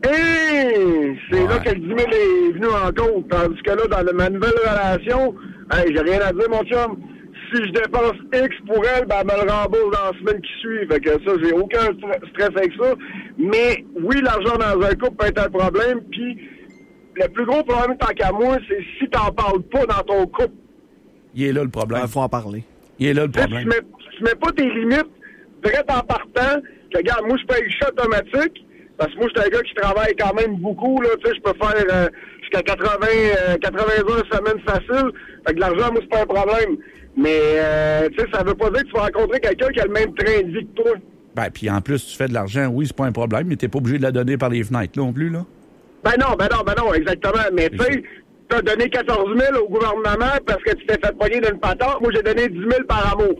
Speaker 6: Et c'est
Speaker 1: Ouais.
Speaker 6: là que le dix mille est venu en compte. Tandis que là, dans ma nouvelle relation, hey, j'ai rien à dire, mon chum. Si je dépense X pour elle, ben, elle me le rembourse dans la semaine qui suit. Fait que ça, j'ai aucun stre- stress avec ça. Mais oui, l'argent dans un couple peut être un problème. Puis le plus gros problème, tant qu'à moi, c'est si t'en parles pas dans ton couple.
Speaker 1: Il est là le problème.
Speaker 2: Il faut en parler.
Speaker 1: Il est là le
Speaker 6: Tu sais,
Speaker 1: problème.
Speaker 6: tu mets, tu mets pas tes limites direct en partant. Que, regarde, moi, je paye le chat automatique. Parce que moi, je suis un gars qui travaille quand même beaucoup, là. Tu sais, je peux faire euh, jusqu'à quatre-vingts, euh, quatre-vingts heures semaine facile. Fait que l'argent, moi, c'est pas un problème. Mais, euh, tu sais, ça veut pas dire que tu vas rencontrer quelqu'un qui a le même train de vie que toi.
Speaker 1: Ben, puis en plus, tu fais de l'argent, oui, c'est pas un problème, mais t'es pas obligé de la donner par les fenêtres, là, non plus, là.
Speaker 6: Ben non, ben non, ben non, exactement. Mais tu sais, t'as donné quatorze mille au gouvernement parce que tu t'es fait pogner d'une patente. Moi, j'ai donné dix mille par amour.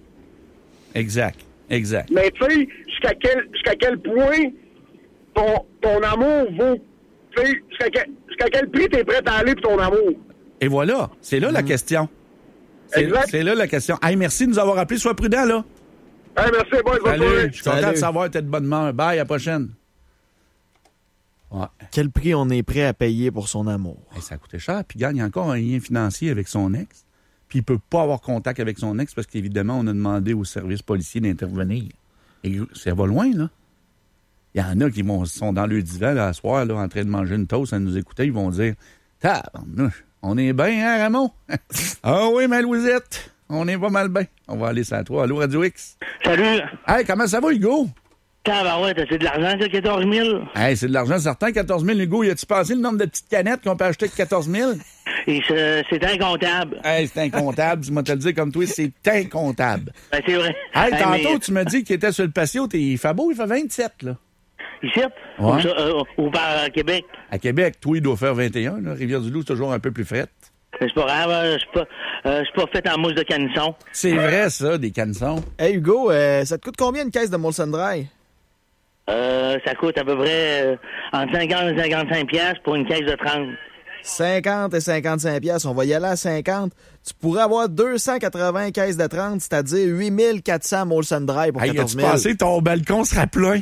Speaker 1: Exact, exact.
Speaker 6: Mais tu sais, jusqu'à quel, jusqu'à quel point ton, ton amour vaut... Tu sais, jusqu'à quel, jusqu'à quel prix t'es prêt à aller pour ton amour?
Speaker 1: Et voilà, c'est là la question. C'est,
Speaker 6: Exact.
Speaker 1: c'est là la question. Hey, merci de nous avoir appelés. Sois prudent, là.
Speaker 6: Hey, merci, boys. bonne
Speaker 1: Salut.
Speaker 6: soirée.
Speaker 1: Je suis content
Speaker 2: Salut.
Speaker 1: de savoir que t'es de bonne humeur. Bye, à la prochaine. Ouais.
Speaker 2: Quel prix on est prêt à payer pour son amour?
Speaker 1: Hey, ça a coûté cher. Puis, gagne encore un lien financier avec son ex. Puis, il peut pas avoir contact avec son ex parce qu'évidemment, on a demandé au service policier d'intervenir. Et ça va loin, là. Il y en a qui vont, sont dans le divan, là, à soir, là, en train de manger une toast, à nous écouter. Ils vont dire, tabarnouche, on est bien, hein, Ramon? Ah oui, ma Louisette, on est pas mal bien. On va aller sur toi. Allô, Radio X.
Speaker 7: Salut!
Speaker 1: Hey, comment ça va, Hugo?
Speaker 7: Tabarouette, c'est de l'argent, ça, quatorze mille?
Speaker 1: Hey, c'est de l'argent certain, quatorze mille, Hugo. Y a-tu passé le nombre de petites canettes qu'on peut acheter avec quatorze mille?
Speaker 7: Et c'est c'est incontable.
Speaker 1: Hey, c'est incontable. Tu m'as te le dire comme toi, c'est incontable.
Speaker 7: Ben, c'est vrai.
Speaker 1: Hey, tantôt,
Speaker 7: mais,
Speaker 1: tu m'as dit qu'il était sur le patio. T'es- Il fait beau, il fait vingt-sept, là.
Speaker 7: Ici?
Speaker 1: Ouais.
Speaker 7: Ou, ça, euh, ou par Québec?
Speaker 1: À Québec, toi, il doit faire vingt et un, là. Rivière-du-Loup, c'est toujours un peu plus frette.
Speaker 7: Mais c'est pas grave, euh, je suis pas, euh, je suis pas fait en mousse de canisson.
Speaker 1: C'est vrai, ça, des canissons.
Speaker 2: Hey Hugo, euh, ça te coûte combien une caisse de Molson Dry?
Speaker 7: Euh, ça coûte à peu près euh, entre cinquante et cinquante-cinq piastres pour une caisse de trente.
Speaker 2: cinquante et cinquante-cinq piastres. On va y aller à cinquante. Tu pourrais avoir deux cent quatre-vingts caisses de trente, c'est-à-dire huit mille quatre cents Molson Dry pour
Speaker 1: Hey,
Speaker 2: quatorze
Speaker 1: as-tu
Speaker 2: mille.
Speaker 1: pensé ton balcon sera plein?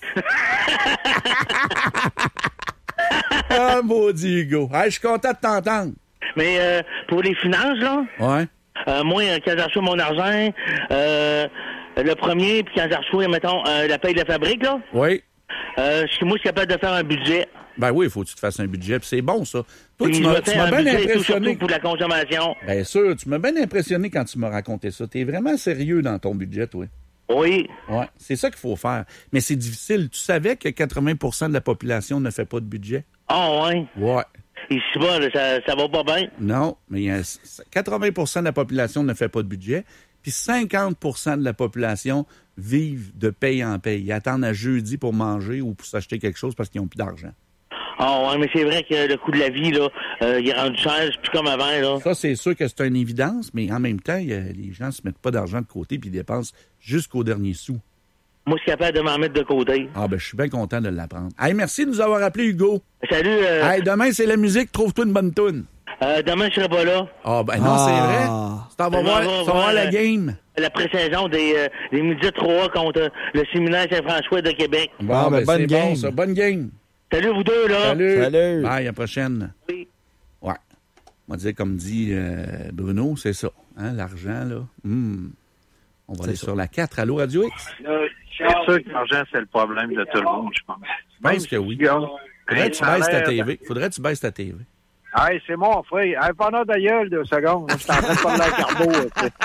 Speaker 1: Ah, maudit Hugo. Hey, je suis content de t'entendre.
Speaker 7: Mais euh, pour les finances, là,
Speaker 1: Ouais.
Speaker 7: euh, moi, euh, quand j'ai reçu mon argent, euh, le premier, puis quand j'ai reçu, mettons, euh, la paye de la fabrique, là,
Speaker 1: Oui.
Speaker 7: euh, je suis moi, je suis capable de faire un budget.
Speaker 1: Ben oui, il faut que tu te fasses un budget, puis c'est bon, ça. Toi,
Speaker 7: Puis
Speaker 1: tu
Speaker 7: je
Speaker 1: m'as,
Speaker 7: vais
Speaker 1: tu
Speaker 7: faire
Speaker 1: m'as
Speaker 7: un
Speaker 1: bien
Speaker 7: budget et tout,
Speaker 1: impressionné.
Speaker 7: surtout pour la consommation.
Speaker 1: Bien sûr, tu m'as bien impressionné quand tu m'as raconté ça. T'es vraiment sérieux dans ton budget, toi.
Speaker 7: Oui.
Speaker 1: Ouais, c'est ça qu'il faut faire. Mais c'est difficile. Tu savais que quatre-vingts pour cent de la population ne fait pas de budget?
Speaker 7: Ah, ouais.
Speaker 1: Ouais.
Speaker 7: Ici-bas, là, ça, ça va pas bien.
Speaker 1: Non, mais il y a quatre-vingts pour cent de la population ne fait pas de budget, puis cinquante pour cent de la population vivent de paye en paye. Ils attendent à jeudi pour manger ou pour s'acheter quelque chose parce qu'ils n'ont plus d'argent.
Speaker 7: Ah, ouais, mais c'est vrai que le coût de la vie, là, euh, il est rendu cher, c'est plus comme avant, là.
Speaker 1: Ça, c'est sûr que c'est une évidence, mais en même temps, il y a- les gens ne se mettent pas d'argent de côté puis ils dépensent jusqu'au dernier sou.
Speaker 7: Moi, je suis capable de m'en mettre de côté.
Speaker 1: Ah, ben, je suis bien content de l'apprendre. Hey, merci de nous avoir appelé, Hugo.
Speaker 7: Salut. Euh,
Speaker 1: Hey, demain, c'est la musique. Trouve-toi une bonne toune.
Speaker 7: euh, demain, je serai pas là.
Speaker 1: Ah, ben non,
Speaker 2: Ah.
Speaker 1: c'est vrai. Tu t'en vas
Speaker 7: On
Speaker 1: voir,
Speaker 7: va
Speaker 1: tu vas
Speaker 7: voir,
Speaker 1: voir la
Speaker 7: euh,
Speaker 1: game.
Speaker 7: La pré-saison des, euh, des Midgets trois contre euh, le séminaire Saint-François de Québec.
Speaker 2: Bon, ben, bonne
Speaker 1: c'est
Speaker 2: game.
Speaker 1: bon, ça. Bonne game.
Speaker 7: Salut, vous deux, là.
Speaker 1: Salut.
Speaker 2: Salut.
Speaker 1: Bye, à la prochaine.
Speaker 7: Oui.
Speaker 1: Ouais. On va dire, comme dit euh, Bruno, c'est ça. Hein, l'argent, là. Hum. On va aller
Speaker 2: ça.
Speaker 1: sur la quatre. Allô, Radio X?
Speaker 8: C'est sûr que l'argent, c'est le problème de tout le monde, je pense.
Speaker 1: Je pense que oui. Faudrait que tu baisses ta T V. Faudrait que tu baisses ta T V.
Speaker 8: Hey, c'est mon frère. Hey, pendant ta gueule, deux secondes. Je suis en train de parler à Carbo. tu sais.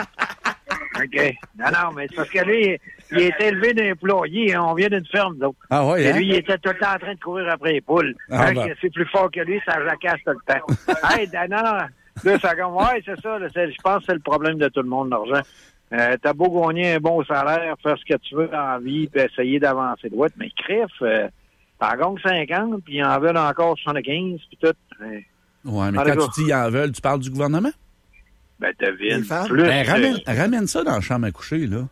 Speaker 8: OK. Non, non, mais c'est parce que lui, il est élevé d'employé. Hein. On vient d'une ferme, donc.
Speaker 1: Ah ouais,
Speaker 8: Et
Speaker 1: hein?
Speaker 8: lui, il était tout le temps en train de courir après les poules.
Speaker 1: Ah,
Speaker 8: Hein,
Speaker 1: ben.
Speaker 8: que c'est plus fort que lui, ça jacasse tout le temps. Hey, non, non, deux secondes. Ouais, c'est ça. là, c'est- Je pense que c'est le problème de tout le monde, l'argent. Euh, t'as beau gagner un bon salaire, faire ce que tu veux dans la vie, puis essayer d'avancer droite, mais crif, euh, t'en gagnes cinquante, puis ils en veulent encore soixante-quinze, puis tout. Euh,
Speaker 1: Ouais, mais
Speaker 8: Allez,
Speaker 1: quand
Speaker 8: go.
Speaker 1: tu dis ils en veulent, tu parles du gouvernement?
Speaker 8: ben, devine.
Speaker 2: Les femmes?
Speaker 8: Plus,
Speaker 1: Ben, ramène,
Speaker 8: euh,
Speaker 1: ramène ça dans la chambre à coucher, là.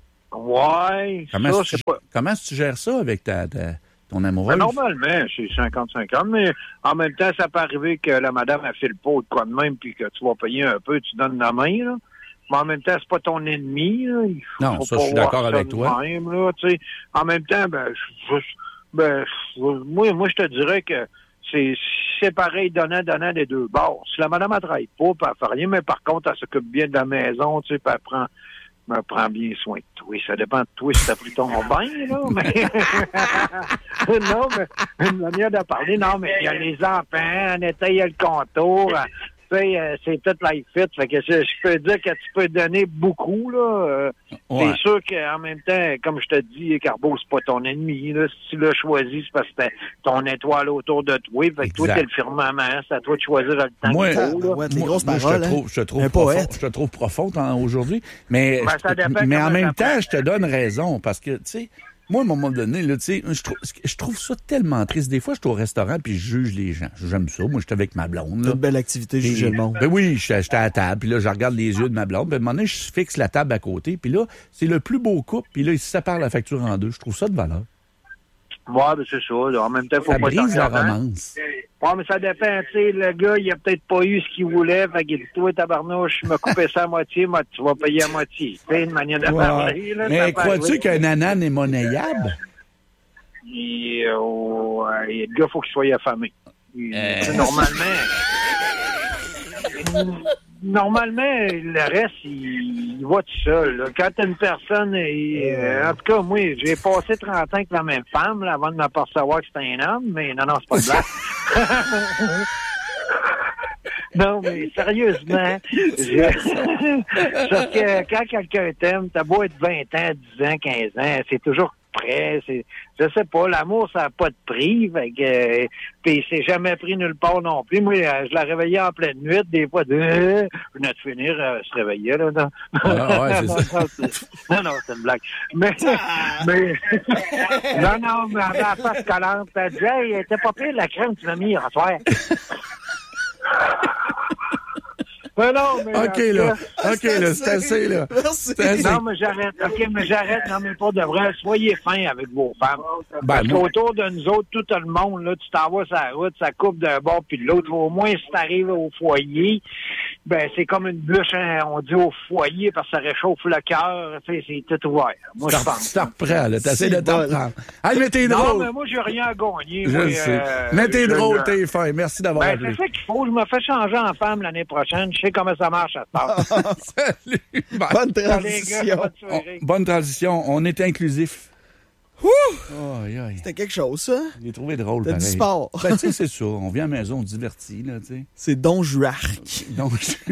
Speaker 8: ouais,
Speaker 1: Comment
Speaker 8: ça,
Speaker 1: est-ce que
Speaker 8: c'est
Speaker 1: tu,
Speaker 8: pas...
Speaker 1: comment est-ce que tu gères ça avec ta, ta- ton
Speaker 8: Ben,
Speaker 1: amoureuse?
Speaker 8: normalement, c'est cinquante cinquante, mais en même temps, ça peut arriver que la madame, elle file pas de quoi de même, puis que tu vas payer un peu, tu donnes la main, là. Mais en même temps, c'est pas ton ennemi, là. Il faut,
Speaker 1: Non,
Speaker 8: faut
Speaker 1: ça,
Speaker 8: pas
Speaker 1: je suis
Speaker 8: voir
Speaker 1: d'accord
Speaker 8: ça
Speaker 1: avec
Speaker 8: de
Speaker 1: toi.
Speaker 8: même, là, tu sais. En même temps, ben, je, je, Ben, moi, moi, je te dirais que c'est, c'est pareil, donnant, donnant des deux bords. Si la madame, elle travaille pas, puis elle fait rien, mais par contre, elle s'occupe bien de la maison, tu sais, puis elle prend, elle prend bien soin de toi. Ça dépend de toi si t'as pris ton bain, là, mais... non, mais une manière de parler, non, mais il y a les enfants, on étaye le contour, tu sais, euh, c'est tout life fit. Fait que je, je peux dire que tu peux donner beaucoup, là. Euh,
Speaker 1: Ouais.
Speaker 8: C'est sûr qu'en même temps, comme je te dis, Carbo, c'est pas ton ennemi, là. Si tu l'as choisi, c'est parce que c'est ton étoile autour de toi. Fait que
Speaker 1: Exact.
Speaker 8: toi, t'es le firmament. C'est à toi de choisir le temps
Speaker 1: Moi,
Speaker 8: qu'il faut, là.
Speaker 2: ouais, des
Speaker 1: Moi,
Speaker 2: grosses
Speaker 1: moi, je
Speaker 2: paroles,
Speaker 1: te
Speaker 2: hein.
Speaker 1: trouve, je te trouve
Speaker 2: Un
Speaker 1: profond,
Speaker 2: poète.
Speaker 1: je te trouve profonde hein, aujourd'hui, mais,
Speaker 8: Ben,
Speaker 1: je
Speaker 8: ça
Speaker 1: te-
Speaker 8: dépend
Speaker 1: mais en
Speaker 8: comment
Speaker 1: même
Speaker 8: ça
Speaker 1: temps,
Speaker 8: prend.
Speaker 1: je te donne raison parce que, tu sais, moi, à un moment donné, là, tu sais, je trouve, je trouve ça tellement triste. Des fois, je suis au restaurant puis je juge les gens. J'aime ça. Moi, j'étais avec ma blonde.
Speaker 2: C'est
Speaker 1: Là.
Speaker 2: une belle activité,
Speaker 1: Puis,
Speaker 2: juger le monde.
Speaker 1: Ben oui, j'étais j'étais à la table, puis là, je regarde les yeux de ma blonde, puis à un moment donné, je fixe la table à côté, puis là, c'est le plus beau couple, puis là, ils se séparent la facture en deux. Je trouve ça de valeur.
Speaker 8: Ouais, ben c'est ça. Là. En même temps, faut
Speaker 1: Ça
Speaker 8: pas
Speaker 1: brise
Speaker 8: t'en
Speaker 1: la
Speaker 8: regarder.
Speaker 1: romance.
Speaker 8: Ouais, mais ça dépend, tu sais, le gars, il a peut-être pas eu ce qu'il voulait, fait qu'il dit, toi, tabarnouche, je me coupais ça à moitié, moi, tu vas payer à moitié. C'est une manière de parler, là. ça
Speaker 1: Mais
Speaker 8: peut
Speaker 1: crois-tu
Speaker 8: arriver.
Speaker 1: qu'un ananas est monnayable?
Speaker 8: Il, euh, ouais, le gars, faut qu'il soit affamé. Il-
Speaker 1: Euh.
Speaker 8: Normalement... Normalement, le reste, il, il va tout seul. Là. Quand t'as une personne, il- euh, en tout cas, moi, j'ai passé trente ans avec la même femme là, avant de m'apercevoir que c'était un homme, mais non, non, c'est pas de blague. Non, mais sérieusement, je... parce que quand quelqu'un t'aime, t'as beau être vingt ans, dix ans, quinze ans, c'est toujours prêt. C'est, je sais pas, l'amour, ça n'a pas de prix. Fait que, euh, puis c'est jamais pris nulle part non plus. Moi, euh, je la réveillais en pleine nuit, des fois, de, euh, je venais de finir, euh, se réveiller, là. Non,
Speaker 1: Ah, ouais, c'est
Speaker 8: non,
Speaker 1: ça.
Speaker 8: non, c'est- non, non, c'est une blague. Mais, mais, non, non, mais elle avait la face collante. Elle dit, hey, t'es pas pire la crème que tu m'as mis hier soir. Mais non, mais...
Speaker 1: OK, là. OK, là, c'est assez, là.
Speaker 2: Merci.
Speaker 1: C'est assez.
Speaker 8: Non, mais j'arrête. OK, mais j'arrête. Non, mais pas de vrai. Soyez fins avec vos femmes.
Speaker 1: Ben,
Speaker 8: Parce
Speaker 1: moi-
Speaker 8: qu'autour de nous autres, tout le monde, là, tu t'en vas sur la route, ça coupe d'un bord puis de l'autre. Au moins, si t'arrives au foyer, ben, c'est comme une bûche, hein, on dit au foyer, parce que ça réchauffe le cœur. Tu sais, c'est tout ouvert. Moi, je
Speaker 1: Tu
Speaker 8: pense.
Speaker 1: t'en reprends, là. T'essaies de
Speaker 2: C'est
Speaker 1: t'en
Speaker 2: bon.
Speaker 1: prendre. Allez, mais t'es
Speaker 8: Non,
Speaker 1: drôle.
Speaker 8: mais moi, j'ai rien à gagner.
Speaker 1: Je
Speaker 8: moi,
Speaker 1: le sais.
Speaker 8: euh,
Speaker 1: Mais t'es
Speaker 8: je-
Speaker 1: drôle, t'es fin. Merci d'avoir
Speaker 8: Ben,
Speaker 1: appelé.
Speaker 8: c'est ça qu'il faut. Je me fais changer en femme l'année prochaine. Je sais comment ça marche à ce temps.
Speaker 1: Salut. Bye.
Speaker 2: Bonne
Speaker 8: Salut, les gars,
Speaker 2: transition.
Speaker 8: bonne
Speaker 1: On-
Speaker 8: soirée.
Speaker 1: bonne transition. On est inclusif. Aïe, aïe.
Speaker 2: C'était quelque chose, ça.
Speaker 1: Je l'ai trouvé drôle,
Speaker 2: T'as
Speaker 1: pareil.
Speaker 2: du sport.
Speaker 1: Ben, tu sais, c'est ça. On vient à la maison, on se divertit, là, tu sais.
Speaker 2: C'est Don Juarc.
Speaker 1: Donc,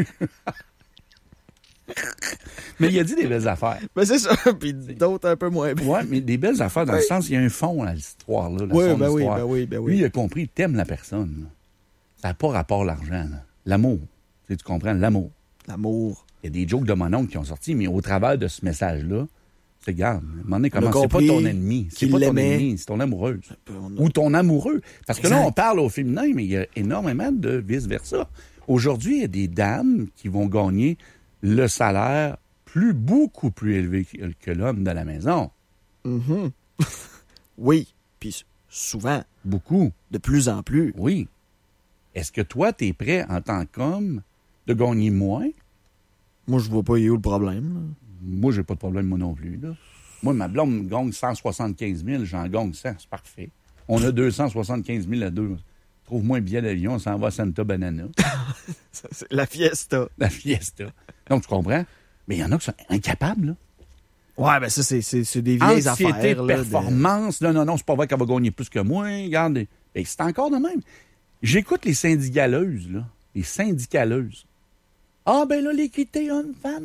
Speaker 1: mais il a dit des belles affaires.
Speaker 2: Ben, c'est ça. Puis d'autres un peu moins bien.
Speaker 1: Ouais, mais des belles affaires dans le
Speaker 2: Oui.
Speaker 1: sens, il y a un fond à l'histoire, là. dans
Speaker 2: Oui,
Speaker 1: son
Speaker 2: ben oui,
Speaker 1: histoire.
Speaker 2: ben oui, ben oui.
Speaker 1: Lui, il a compris, t'aimes la personne. là. Ça n'a pas rapport à l'argent, là. L'amour. Tu sais, tu comprends, l'amour.
Speaker 2: L'amour.
Speaker 1: Il y a des jokes de mon oncle qui ont sorti, mais au travers de ce message-là, c'est garde. À un moment donné, comment
Speaker 2: a
Speaker 1: c'est pas
Speaker 2: compris
Speaker 1: ton ennemi. C'est
Speaker 2: qu'il
Speaker 1: pas ton
Speaker 2: l'aimait.
Speaker 1: ennemi, c'est ton amoureuse.
Speaker 2: On a-
Speaker 1: Ou ton amoureux. Parce que là,
Speaker 2: Exact.
Speaker 1: on parle au féminin, mais il y a énormément de vice-versa. Aujourd'hui, il y a des dames qui vont gagner le salaire plus, beaucoup plus élevé que, que l'homme de la maison.
Speaker 2: Mhm. Oui. Puis souvent,
Speaker 1: Beaucoup.
Speaker 2: de plus en plus.
Speaker 1: Oui. Est-ce que toi, tu es prêt, en tant qu'homme, de gagner moins?
Speaker 2: Moi, je vois pas où le problème. là.
Speaker 1: Moi, j'ai pas de problème, moi non plus. Là. Moi, ma blonde me gagne cent soixante-quinze mille, j'en gagne cent, c'est parfait. On a deux cent soixante-quinze mille à deux. Trouve-moi un billet d'avion, on s'en va à Santa Banana.
Speaker 2: Ça, c'est la fiesta.
Speaker 1: La fiesta. Donc, tu comprends? Mais il y en a qui sont incapables, là.
Speaker 2: Ouais, ben ça, c'est, c'est, c'est des vieilles
Speaker 1: Anxiété,
Speaker 2: affaires. là, de-
Speaker 1: performance. Non, non, non, c'est pas vrai qu'elle va gagner plus que moi. Regarde. Et c'est encore de même. J'écoute les syndicaleuses, là. Les syndicaleuses. Ah, ben là, l'équité homme-femme,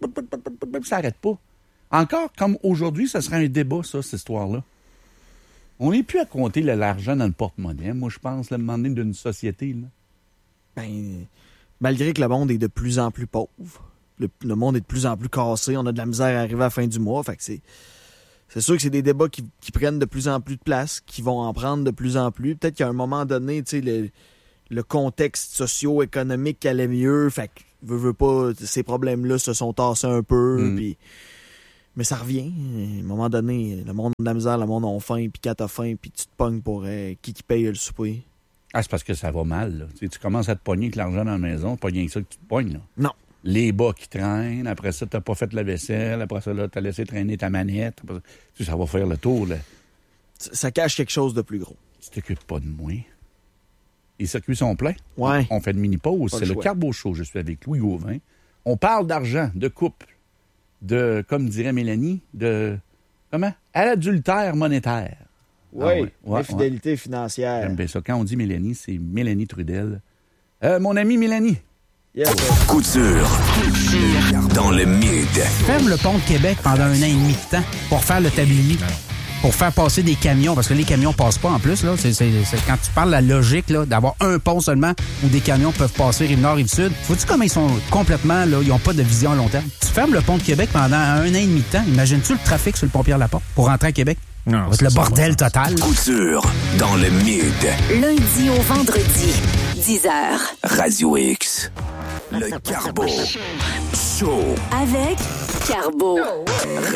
Speaker 1: ça n'arrête pas. Encore, comme aujourd'hui, ça serait un débat, ça, cette histoire-là. On n'est plus à compter là, l'argent dans le porte-monnaie, moi, je pense, le moment donné d'une société, là.
Speaker 2: Ben, malgré que le monde est de plus en plus pauvre, le, le monde est de plus en plus cassé, on a de la misère à arriver à la fin du mois, fait que c'est... C'est sûr que c'est des débats qui, qui prennent de plus en plus de place, qui vont en prendre de plus en plus. Peut-être qu'à un moment donné, tu sais, le, le contexte socio-économique allait mieux, fait que, veux, veux pas, ces problèmes-là se sont tassés un peu,
Speaker 1: Mm.
Speaker 2: puis... Mais ça revient. À un moment donné, le monde a de la misère, le monde a faim, puis quand t'as faim, puis tu te pognes pour euh, qui qui paye le souper.
Speaker 1: Ah, c'est parce que ça va mal, là. Tu sais, tu commences à te pogner avec l'argent dans la maison, c'est pas rien que ça que tu te pognes, là.
Speaker 2: Non.
Speaker 1: Les bas qui traînent, après ça, t'as pas fait la vaisselle, après ça, là, t'as laissé traîner ta manette. Après ça, tu sais, ça va faire le tour, là.
Speaker 2: Ça cache quelque chose de plus gros.
Speaker 1: Tu t'occupes pas de moi. Les circuits sont pleins.
Speaker 2: Ouais.
Speaker 1: On fait une mini-pause.
Speaker 2: Pas
Speaker 1: C'est
Speaker 2: le
Speaker 1: le
Speaker 2: choix.
Speaker 1: Carbo Show. Je suis avec Louis Gauvin. On parle d'argent, de couple, de, comme dirait Mélanie, de, comment? À l'adultère monétaire.
Speaker 2: Oui,
Speaker 1: Ah ouais, ouais,
Speaker 2: infidélité
Speaker 1: ouais.
Speaker 2: financière.
Speaker 1: J'aime bien ça. Quand on dit Mélanie, c'est Mélanie Trudel. Euh, mon amie Mélanie.
Speaker 2: Yes,
Speaker 9: Couture. Dans le mid.
Speaker 10: Ferme le pont de Québec pendant un an et demi de temps pour faire le tablier. Pour faire passer des camions, parce que les camions passent pas en plus. Là. C'est, c'est, c'est, quand tu parles de la logique là, d'avoir un pont seulement où des camions peuvent passer rive-nord, rive-sud, vois-tu comment ils sont complètement, là, ils n'ont pas de vision à long terme? Tu fermes le pont de Québec pendant un an et demi de temps. Imagines-tu le trafic sur le pont Pierre-Laporte pour rentrer à Québec?
Speaker 11: Non,
Speaker 10: ça va être le bordel total.
Speaker 9: Couture. Dans le mid.
Speaker 12: Lundi au vendredi, dix heures.
Speaker 9: Radio X. Le Carbo Show.
Speaker 12: Avec Carbo.